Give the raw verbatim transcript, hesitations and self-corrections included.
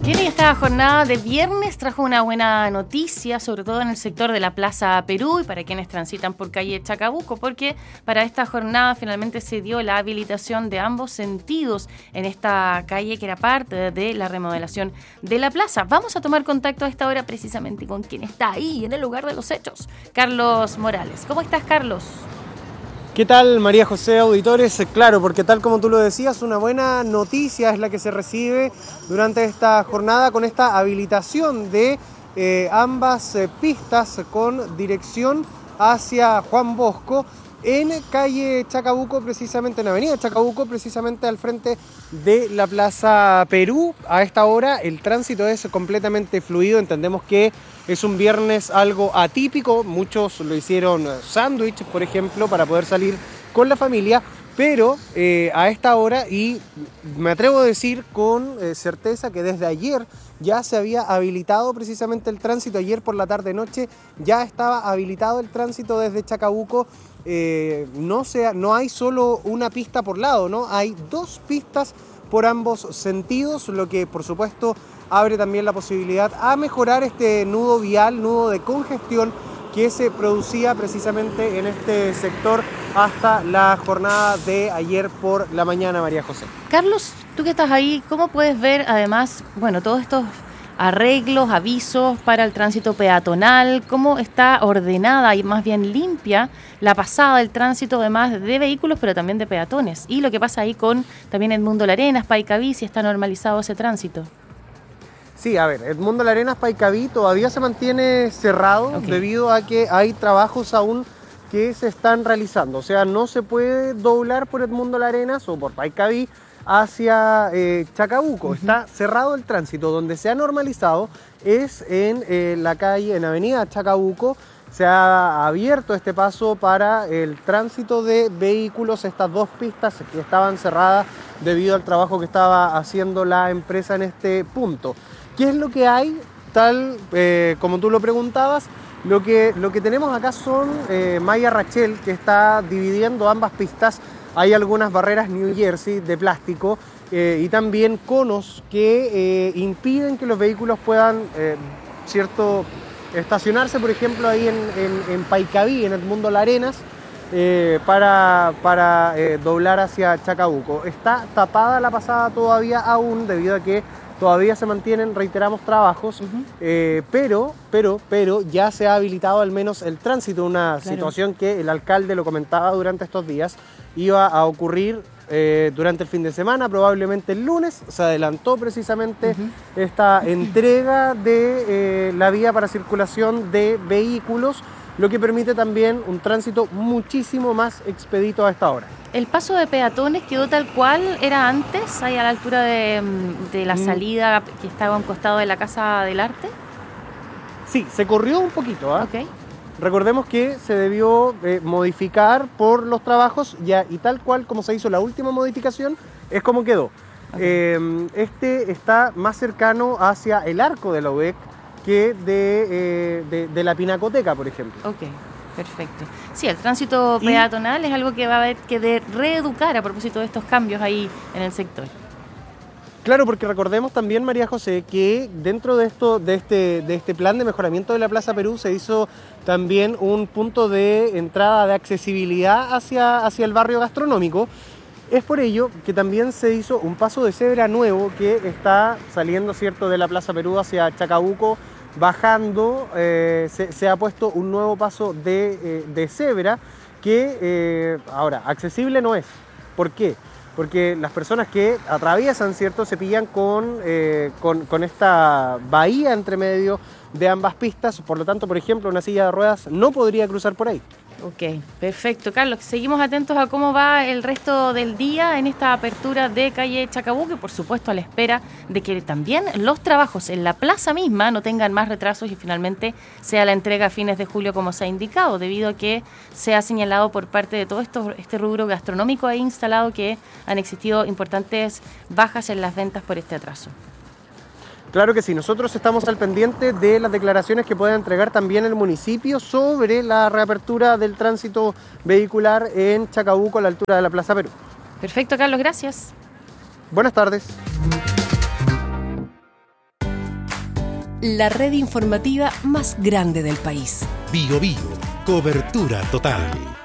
Bien, y esta jornada de viernes trajo una buena noticia, sobre todo en el sector de la Plaza Perú y para quienes transitan por calle Chacabuco, porque para esta jornada finalmente se dio la habilitación de ambos sentidos en esta calle que era parte de la remodelación de la plaza. Vamos a tomar contacto a esta hora precisamente con quien está ahí en el lugar de los hechos, Carlos Morales. ¿Cómo estás, Carlos? ¿Qué tal, María José, auditores? Claro, porque tal como tú lo decías, una buena noticia es la que se recibe durante esta jornada con esta habilitación de eh, ambas eh, pistas con dirección hacia Juan Bosco en calle Chacabuco, precisamente en avenida Chacabuco, precisamente al frente de la Plaza Perú. A esta hora el tránsito es completamente fluido, entendemos que es un viernes algo atípico, muchos lo hicieron sándwich, por ejemplo, para poder salir con la familia, pero eh, a esta hora, y me atrevo a decir con eh, certeza que desde ayer ya se había habilitado precisamente el tránsito, ayer por la tarde-noche ya estaba habilitado el tránsito desde Chacabuco. Eh, no, sea, no hay solo una pista por lado, ¿no? Hay dos pistas por ambos sentidos, lo que por supuesto abre también la posibilidad a mejorar este nudo vial, nudo de congestión que se producía precisamente en este sector hasta la jornada de ayer por la mañana, María José. Carlos, tú que estás ahí, ¿cómo puedes ver además, bueno, todos estos arreglos, avisos para el tránsito peatonal, cómo está ordenada y más bien limpia la pasada del tránsito además de vehículos, pero también de peatones? Y lo que pasa ahí con también Edmundo Larenas, Paicaví, si está normalizado ese tránsito. Sí, a ver, Edmundo Larenas, Paicaví todavía se mantiene cerrado, okay, debido a que hay trabajos aún que se están realizando. O sea, no se puede doblar por Edmundo Larenas o por Paicaví hacia eh, Chacabuco. Uh-huh. Está cerrado el tránsito. Donde se ha normalizado es en eh, la calle, en avenida Chacabuco. Se ha abierto este paso para el tránsito de vehículos, estas dos pistas que estaban cerradas debido al trabajo que estaba haciendo la empresa en este punto. ¿Qué es lo que hay? Tal eh, como tú lo preguntabas, lo que, lo que tenemos acá son eh, malla Rachel que está dividiendo ambas pistas. Hay algunas barreras New Jersey de plástico eh, y también conos que eh, impiden que los vehículos puedan, eh, cierto, estacionarse, por ejemplo, ahí en, en, en Paicaví, en Edmundo Larenas, eh, para, para eh, doblar hacia Chacabuco. Está tapada la pasada todavía aún debido a que todavía se mantienen, reiteramos, trabajos, uh-huh. eh, pero, pero, pero ya se ha habilitado al menos el tránsito, una claro. situación que el alcalde lo comentaba durante estos días, iba a ocurrir eh, durante el fin de semana, probablemente el lunes, se adelantó precisamente uh-huh. esta entrega de eh, la vía para circulación de vehículos, lo que permite también un tránsito muchísimo más expedito a esta hora. ¿El paso de peatones quedó tal cual era antes, ahí a la altura de, de la salida que estaba a un costado de la Casa del Arte? Sí, se corrió un poquito, ¿eh? Okay. Recordemos que se debió eh, modificar por los trabajos ya, y tal cual como se hizo la última modificación, es como quedó. Okay. Eh, este está más cercano hacia el arco de la U E C que de, eh, de, de la Pinacoteca, por ejemplo. Ok, perfecto. Sí, el tránsito y, peatonal es algo que va a haber que de reeducar a propósito de estos cambios ahí en el sector. Claro, porque recordemos también, María José, que dentro de esto, de este, de este plan de mejoramiento de la Plaza Perú se hizo también un punto de entrada de accesibilidad hacia, hacia el barrio gastronómico. Es por ello que también se hizo un paso de cebra nuevo que está saliendo, ¿cierto?, de la Plaza Perú hacia Chacabuco, bajando, eh, se, se ha puesto un nuevo paso de, eh, de cebra que eh, ahora accesible no es. ¿Por qué? Porque las personas que atraviesan, ¿cierto?, se pillan con, eh, con, con esta bahía entre medio de ambas pistas, por lo tanto, por ejemplo, una silla de ruedas no podría cruzar por ahí. Ok, perfecto. Carlos, seguimos atentos a cómo va el resto del día en esta apertura de calle Chacabuco y por supuesto a la espera de que también los trabajos en la plaza misma no tengan más retrasos y finalmente sea la entrega a fines de julio como se ha indicado, debido a que se ha señalado por parte de todo esto, este rubro gastronómico ahí instalado que han existido importantes bajas en las ventas por este atraso. Claro que sí, nosotros estamos al pendiente de las declaraciones que pueda entregar también el municipio sobre la reapertura del tránsito vehicular en Chacabuco a la altura de la Plaza Perú. Perfecto, Carlos, gracias. Buenas tardes. la red informativa más grande del país. Bio Bio, cobertura total.